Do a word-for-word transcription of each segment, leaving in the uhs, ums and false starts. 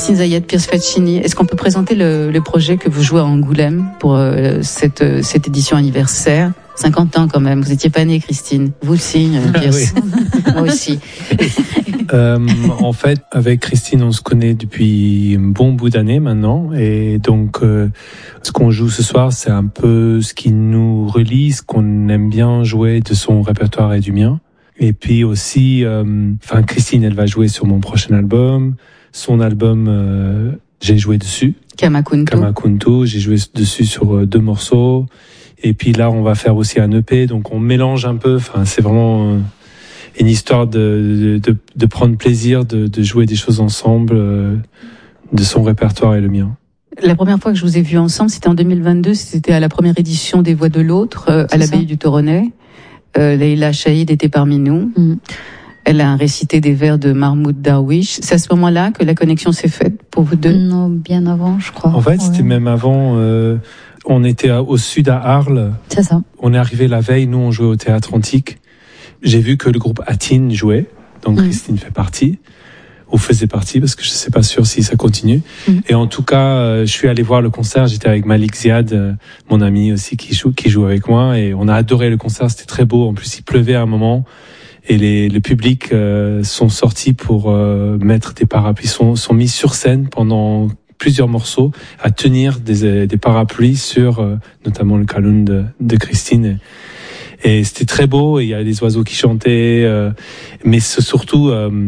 Christine Zayed, Pierce Faccini, est-ce qu'on peut présenter le, le projet que vous jouez à Angoulême pour euh, cette, cette édition anniversaire? cinquante ans quand même, vous étiez pas née, Christine. Vous aussi, euh, Pierce. Oui. Moi aussi. euh, en fait, avec Christine, on se connaît depuis un bon bout d'années maintenant. Et donc, euh, ce qu'on joue ce soir, c'est un peu ce qui nous relie, ce qu'on aime bien jouer de son répertoire et du mien. Et puis aussi, enfin, euh, Christine, elle va jouer sur mon prochain album. Son album, euh, j'ai joué dessus. Kamakuntu. Kamakuntu, j'ai joué dessus sur euh, deux morceaux. Et puis là, on va faire aussi un E P, donc on mélange un peu. Enfin, c'est vraiment une histoire de de, de prendre plaisir, de, de jouer des choses ensemble, euh, de son répertoire et le mien. La première fois que je vous ai vus ensemble, c'était en deux mille vingt-deux. C'était à la première édition des Voix de l'Autre, euh, à l'abbaye du Toronnet. Euh, Leïla Chahid était parmi nous. Mm. Elle a récité des vers de Mahmoud Darwish. C'est à ce moment-là que la connexion s'est faite pour vous deux? Non, bien avant, je crois. En fait, ouais. C'était même avant. Euh, on était au sud à Arles. C'est ça. On est arrivé la veille. Nous, on jouait au Théâtre Antique. J'ai vu que le groupe Atin jouait. Donc, mmh. Christine fait partie. Ou faisait partie, parce que je ne sais pas sûr si ça continue. Mmh. Et en tout cas, euh, je suis allé voir le concert. J'étais avec Malik Ziad, euh, mon ami aussi, qui joue, qui joue avec moi. Et on a adoré le concert. C'était très beau. En plus, il pleuvait à un moment. Et les, le public euh, sont sortis pour euh, mettre des parapluies, sont, sont mis sur scène pendant plusieurs morceaux à tenir des, des parapluies sur euh, notamment le Kaloun de, de Christine. Et, et c'était très beau. Et il y a des oiseaux qui chantaient, euh, mais c'est surtout euh,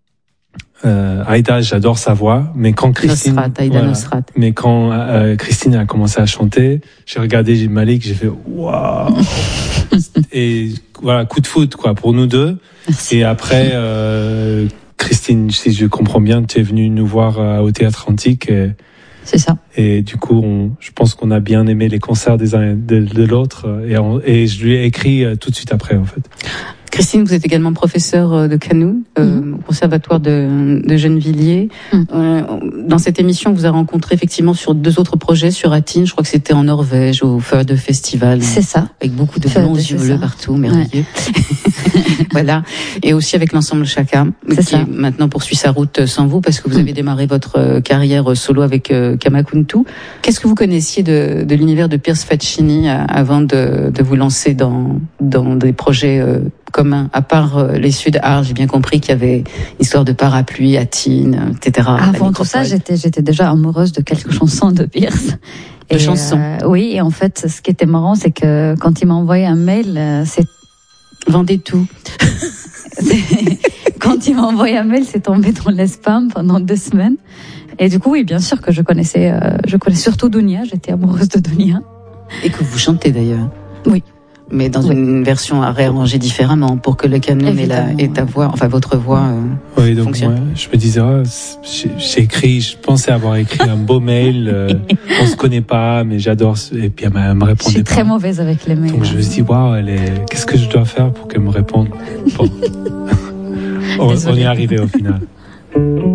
euh, Aïda, j'adore sa voix, mais quand Christine, Nosrat, Aïda voilà, Nosrat. mais quand euh, Christine a commencé à chanter, j'ai regardé j'ai Malik, j'ai fait waouh. Et voilà, coup de foot quoi pour nous deux. Merci. Et après euh, Christine, si je comprends bien, tu es venue nous voir euh, au Théâtre Antique. Et, c'est ça. Et du coup, on, je pense qu'on a bien aimé les concerts des uns de, de l'autre. Et, on, et je lui ai écrit euh, tout de suite après en fait. Christine, vous êtes également professeure de Canoun, euh, mmh. au conservatoire de, de Gennevilliers. Mmh. Euh, dans cette émission, on vous a rencontré effectivement sur deux autres projets, sur Athènes, je crois que c'était en Norvège, au Feu de Festival. C'est ça. Avec beaucoup de blonds yeux bleus partout, merveilleux. Ouais. Voilà. Et aussi avec l'ensemble Chaka, qui ça. Maintenant poursuit sa route sans vous, parce que vous mmh. avez démarré votre carrière solo avec euh, Kamakuntu. Qu'est-ce que vous connaissiez de, de l'univers de Pierce Faccini avant de, de vous lancer dans, dans des projets euh, commun, à part euh, les Sud Arles, j'ai bien compris qu'il y avait une histoire de parapluie, Atine, et cetera. Avant tout ça, j'étais, j'étais déjà amoureuse de quelques chansons de Pierce. De et chansons. Euh, oui, et en fait, ce qui était marrant, c'est que quand il m'a envoyé un mail, euh, c'est vendez tout. Quand il m'a envoyé un mail, c'est tombé dans les spams pendant deux semaines. Et du coup, oui, bien sûr que je connaissais, euh, je connais surtout Dounia. J'étais amoureuse de Dounia. Et que vous chantez d'ailleurs. Oui. Mais dans oui. une version à réarranger différemment pour que le Cameloun et, la, et ta voix, enfin votre voix euh, oui, donc fonctionne. Moi, je me disais, oh, j'ai, j'ai écrit, je pensais avoir écrit un beau mail, euh, on se connaît pas, mais j'adore, et puis elle me répondait pas. Je suis très mauvaise avec les mails. Donc je me suis dit, waouh, elle est, qu'est-ce que je dois faire pour qu'elle me réponde? Bon. on, on y est arrivé au final.